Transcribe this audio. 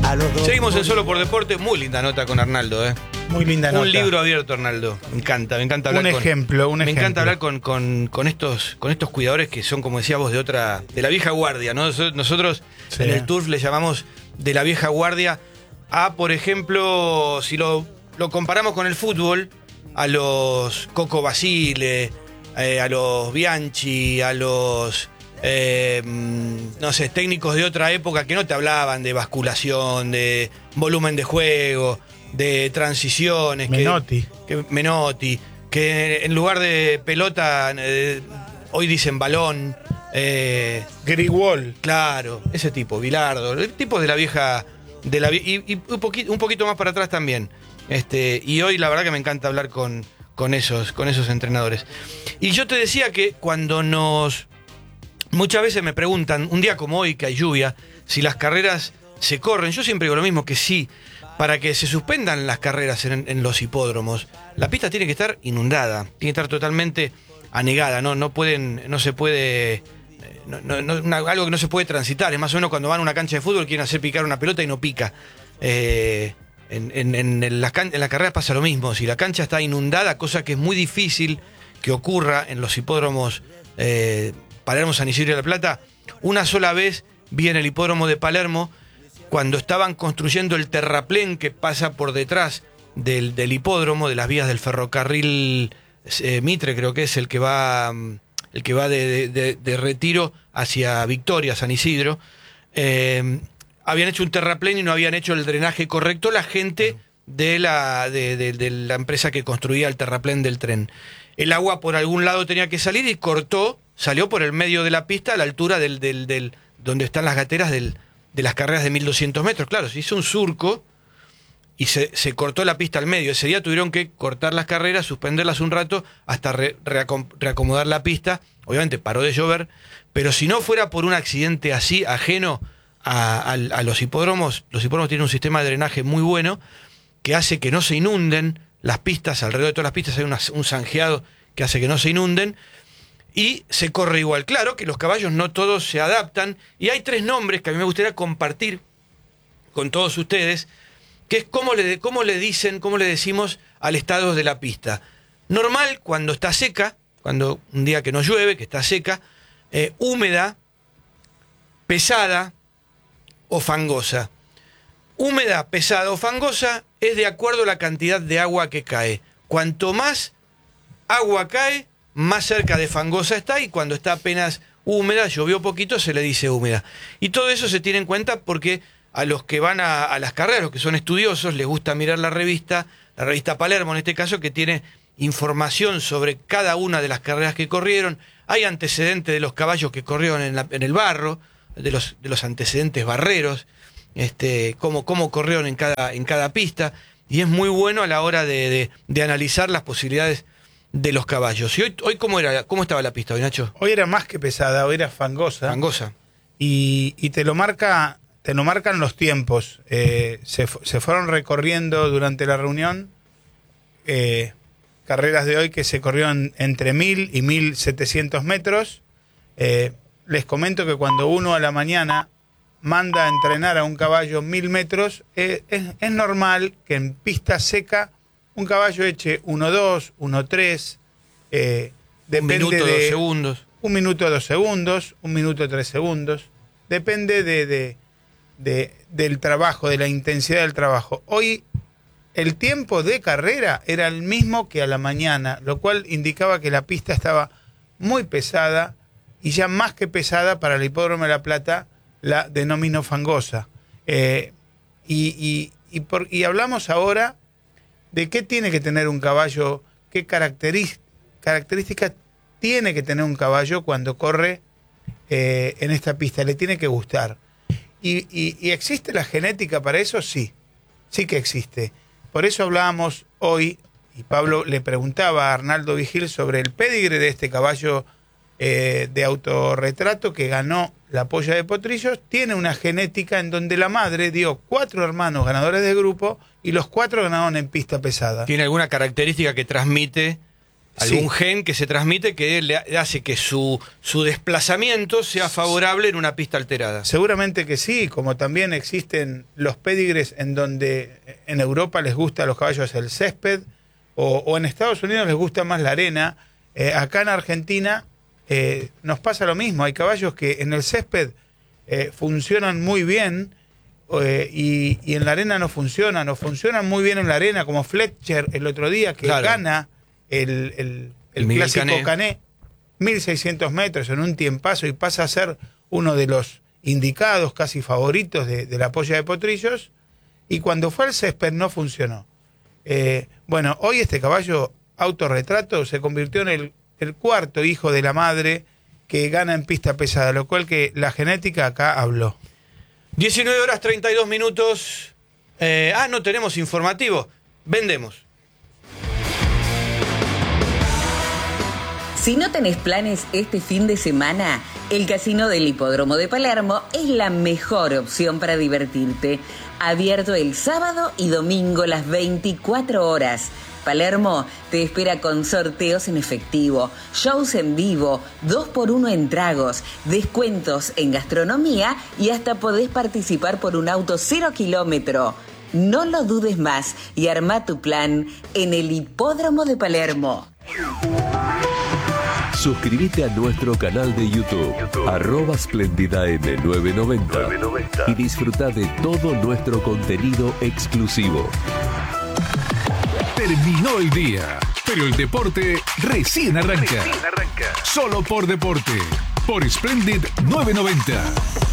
A los dos. Seguimos en Solo por Deporte. Muy linda nota con Arnaldo, ¿eh? Muy linda nota. Un libro abierto, Arnaldo. Me encanta hablar Un ejemplo. Me encanta hablar con estos cuidadores que son, como decíamos, de la vieja guardia, ¿no? Nosotros Sí. en el Turf le llamamos de la vieja guardia a, por ejemplo, si lo comparamos con el fútbol, a los Coco Basile, a los Bianchi, a los no sé, técnicos de otra época que no te hablaban de basculación, de volumen de juego, de transiciones. Menotti, que en lugar de pelota hoy dicen balón. Grigol. Claro, ese tipo, Bilardo, el tipo de la vieja. Y un poquito más para atrás también. Y hoy la verdad que me encanta hablar con esos entrenadores. Y yo te decía que muchas veces me preguntan, un día como hoy que hay lluvia, si las carreras se corren. Yo siempre digo lo mismo, que sí. Para que se suspendan las carreras en los hipódromos, la pista tiene que estar inundada, tiene que estar totalmente anegada, no se puede, algo que no se puede transitar. Es más o menos cuando van a una cancha de fútbol, quieren hacer picar una pelota y no pica. En la carrera pasa lo mismo. Si la cancha está inundada, cosa que es muy difícil que ocurra en los hipódromos Palermo, San Isidro de la Plata. Una sola vez vi en el hipódromo de Palermo, cuando estaban construyendo el terraplén que pasa por detrás del hipódromo, de las vías del ferrocarril Mitre, creo que es el que va de Retiro hacia Victoria, San Isidro. Habían hecho un terraplén y no habían hecho el drenaje correcto la gente de la empresa que construía el terraplén del tren. El agua por algún lado tenía que salir y salió por el medio de la pista a la altura donde están las gateras de las carreras de 1200 metros. Claro, se hizo un surco y se cortó la pista al medio. Ese día tuvieron que cortar las carreras, suspenderlas un rato hasta reacomodar la pista. Obviamente paró de llover, pero si no fuera por un accidente así, ajeno a los hipódromos tienen un sistema de drenaje muy bueno que hace que no se inunden las pistas. Alrededor de todas las pistas hay un zanjeado que hace que no se inunden. Y se corre igual. Claro que los caballos no todos se adaptan. Y hay 3 nombres que a mí me gustaría compartir con todos ustedes, que es cómo le decimos al estado de la pista. Normal, cuando está seca, cuando un día que no llueve, que está seca, húmeda, pesada o fangosa. Húmeda, pesada o fangosa es de acuerdo a la cantidad de agua que cae. Cuanto más agua cae, más cerca de fangosa está, y cuando está apenas húmeda, llovió poquito, se le dice húmeda. Y todo eso se tiene en cuenta porque a los que van a las carreras, los que son estudiosos, les gusta mirar la revista Palermo en este caso, que tiene información sobre cada una de las carreras que corrieron. Hay antecedentes de los caballos que corrieron en el barro, de los antecedentes barreros, cómo corrieron en cada pista, y es muy bueno a la hora de analizar las posibilidades de los caballos. ¿Y hoy cómo estaba la pista hoy, Nacho? Hoy era más que pesada, hoy era fangosa. Fangosa. Y te lo marcan los tiempos. Se fueron recorriendo durante la reunión carreras de hoy que se corrieron entre 1000 y 1700 metros. Les comento que cuando uno a la mañana manda a entrenar a un caballo 1000 metros, es normal que en pista seca un caballo eche 1-2, 1-3, depende 1 minuto, de 2 segundos. 1 minuto, 2 segundos, 1 minuto, 3 segundos. Depende del trabajo, de la intensidad del trabajo. Hoy el tiempo de carrera era el mismo que a la mañana, lo cual indicaba que la pista estaba muy pesada, y ya más que pesada para el Hipódromo de La Plata la denomino fangosa. Y hablamos ahora de qué tiene que tener un caballo, qué características tiene que tener un caballo cuando corre en esta pista. Le tiene que gustar. ¿Y existe la genética para eso? Sí que existe. Por eso hablábamos hoy, y Pablo le preguntaba a Arnaldo Vigil sobre el pedigre de este caballo de autorretrato que ganó la Polla de Potrillos. Tiene una genética en donde la madre dio 4 hermanos ganadores de grupo y los 4 ganaron en pista pesada. ¿Tiene alguna característica que transmite algún gen que se transmite que le hace que su desplazamiento sea favorable en una pista alterada. Seguramente que sí, como también existen los pédigres en donde en Europa les gusta a los caballos el césped, o en Estados Unidos les gusta más la arena. Acá en Argentina nos pasa lo mismo, hay caballos que en el césped funcionan muy bien, y en la arena no funcionan, o funcionan muy bien en la arena, como Fletcher el otro día, que gana el clásico Canet, 1600 metros en un tiempazo, y pasa a ser uno de los indicados, casi favoritos de la polla de potrillos, y cuando fue al césped no funcionó. Bueno, hoy este caballo autorretrato se convirtió en el cuarto hijo de la madre que gana en pista pesada, lo cual que la genética acá habló. 19 horas 32 minutos. No tenemos informativo. Vendemos. Si no tenés planes este fin de semana, el Casino del Hipódromo de Palermo es la mejor opción para divertirte. Abierto el sábado y domingo las 24 horas. Palermo te espera con sorteos en efectivo, shows en vivo, 2x1 en tragos, descuentos en gastronomía y hasta podés participar por un auto 0 kilómetro. No lo dudes más y arma tu plan en el Hipódromo de Palermo. Suscríbete a nuestro canal de YouTube, @SplendidaM990 y disfruta de todo nuestro contenido exclusivo. Terminó el día, pero el deporte recién arranca. Solo por Deporte, por Splendid 990.